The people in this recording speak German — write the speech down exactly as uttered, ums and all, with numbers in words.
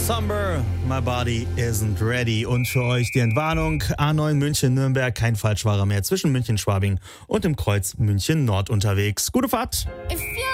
Somber, My Body Isn't Ready. Und für euch die Entwarnung: A neun München-Nürnberg, kein Falschfahrer mehr zwischen München-Schwabing und dem Kreuz München-Nord unterwegs. Gute Fahrt! If you